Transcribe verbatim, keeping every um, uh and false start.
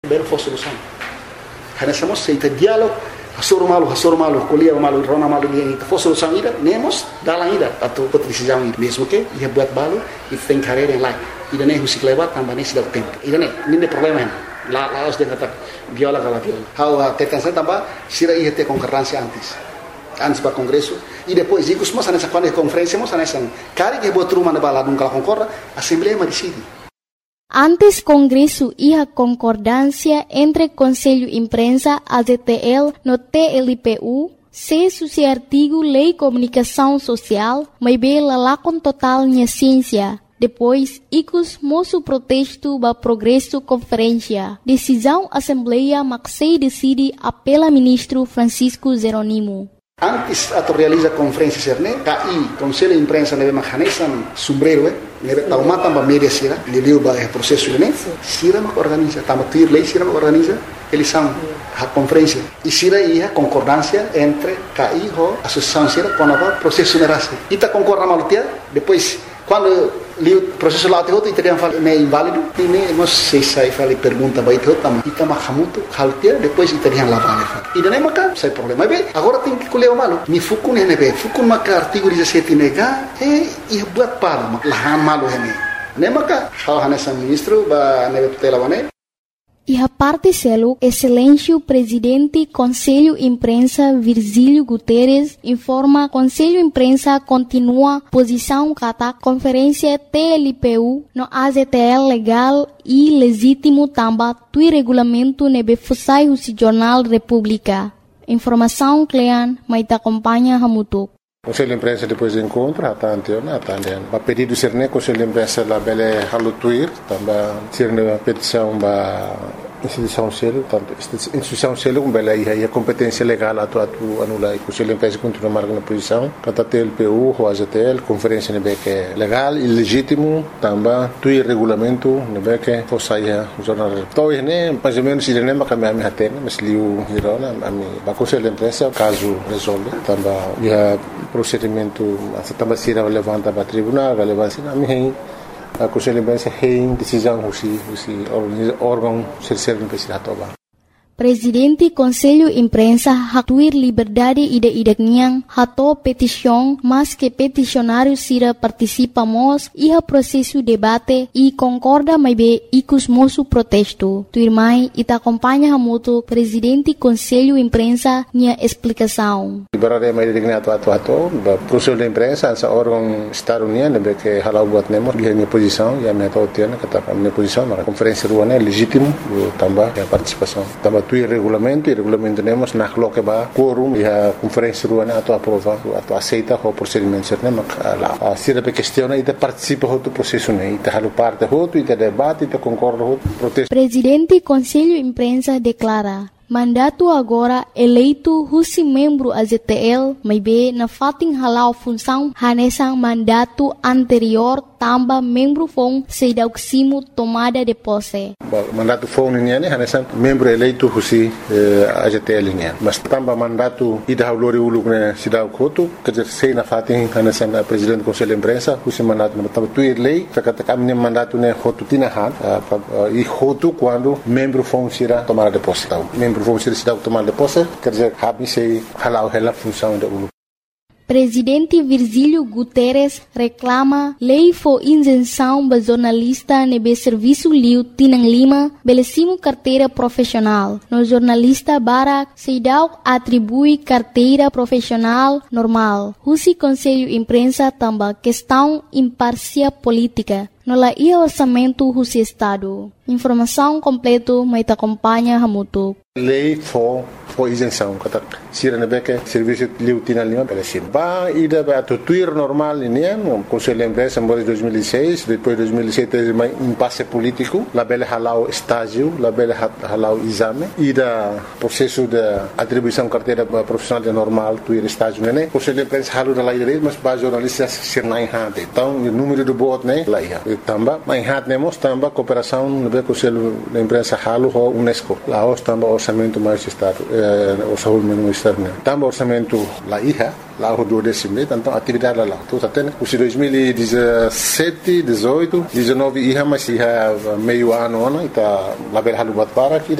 bela for solução. Hanessamos seita diálogo, hasor malu, hasor malu, colher malu, rona malu dia itu for solução ida, nemos dalam ida atau decisão ida mesmo que ia buat balu e tem carreira em lá. Ida nem rusik lewat tambah nem sudah tempo. Ida nem, ini problema. Lá lá os de kata viola kala viola. How tetan saya tambah sira ia ter concorrência antes. Antes para congresso e depois digo se moça nessa quando é conferência moça nessa cara que botou uma de bala nunca concorra assembleia decide. Antes Congresso e a concordância entre Conselho Imprensa, A Z T L, no T L P U, se suci artigo Lei Comunicação Social, mas bem lá com total minha ciência. Depois, icos moço protesto ba progresso conferência. Decisão Assembleia Maxei decide apela ministro Francisco Jeronimo. Antes atau realiza conferência cerne, K I, Conselho de Imprensa neve mahanesan sombrero, eh, neve taumata ba media sira, leliu ba processo ne, sira mak organiza, tama tuir lei sira mak organiza, eles são a conferência. E sira ia concordância entre K I ho associação sira com a processo nerase. Ita concorda malutia, depois quando o processo lá tem outro italiano fala é inválido e nem nós sei sai fala pergunta vai ter outro e tama hamuto haltia depois italiano lá vale fala e nem maca sai problema bem agora tem que colher o malo me fukun ne be fukun maca artigo dezessete nega e e buat para lahan malo ne nem maca hal hanessa ministro ba ne tutela wane. E a parte selo, excelêncio presidente Conselho Imprensa Virgílio Guterres informa Conselho Imprensa continua posição kata conferência T L P U no A Z T L legal e legítimo tamba tui regulamento nebe fusai husi Jornal República. Informação Clean, mas te acompanha Hamutuk. Conselho de Imprensa depois do encontro, até anteontem, até anteontem. A pedido de Serne, Conselho de Imprensa lá bele halutuir, também Serne a petição ba instituição selo, tanto instituição selo com bele aí a competência legal atu atu anula e Conselho de Imprensa continua marcando posição, kata T L P U, o A Z T L, conferência nebe que é legal e legítimo, também tuir regulamento nebe que fosse aí o jornal. Então né, mais ou menos ele nem me caminha me atende, mas liu hirona a mim, ba Conselho de Imprensa caso resolve, também ia procedimento essa também se levanta para tribunal relevância a mim a Conselho de Imprensa tem decisão husi husi órgão terceiro imprensa toba. Presidente Conselho Imprensa hatuir liberdade ida idakniang hato petição mas que peticionário sira participamos e a processo debate e concorda mais bem icos moço protesto. Tuirmai ita acompanha hamuto Presidente Conselho Imprensa minha explicação. Liberdade mais dignado atu atu Conselho de Imprensa essa órgão Estado União nebe que halau buat nemo dia minha posição e a minha tautiana kata minha posição na conferência ruana legítimo também a participação também tu regulamento e regulamento temos na coloca ba quorum e a conferência ruana atau aprova atau aceita o procedimento certo mak lá a sira pe questiona e participa do processo né e halu parte hoto e debate e concorda hoto protesto. Presidente Conselho Imprensa declara mandato agora eleito husi membro A Z T L, mas be na fating halau função hanesang mandato anterior tamba membro fong sedauksimo tomada de posse. Mandato fong niya ni hanesang membro eleito husi A Z T L niya. Mas tamba mandato ida haulori uluk na sidauk hotu kajer sei na fating hanesang presidente Conselho de Imprensa husi mandato na tamba tuir lei kakata kami mandato ne hotu tinahan e hotu quando membro fong sira tomada de posse. Membro vamos ser cidadão tomar de posse, quer dizer, habis sei halau hela função da ulu. Presidente Virgílio Guterres reclama lei for isenção ba jornalista nebe serviço liu tinang lima belecimo carteira profissional. No jornalista Barak Seidau atribui carteira profissional normal. Husi Conselho Imprensa tamba questão imparcial política. No la ia orçamento husi Estado. Informação completo mas te acompanha Hamutuk. Lei for for isenção kata sira nebeke serviço liu tinang lima belecimo. Ba ida ba tuir normal ini no Conselho de Imprensa em dois mil e seis, depois dois mil e sete teve um impasse político, la bele halau estágio, la bele halau exame, ida processo de atribuição carteira profissional de normal tuir estágio né. Conselho de Imprensa halu da lei mas ba jornalistas ser na hante. Então o número de voto né lá ia. Tamba mas hante nemos tamba cooperação no Conselho de Imprensa halu ho UNESCO. Lá os tamba orçamento mais estado o saúde ministério né. Tamba orçamento lá ia lá o do décimo então atividade lá tudo até né os dois mil e dezessete, dezoito, dezenove ia mas ia meio ano né tá lá bel halu bat para aqui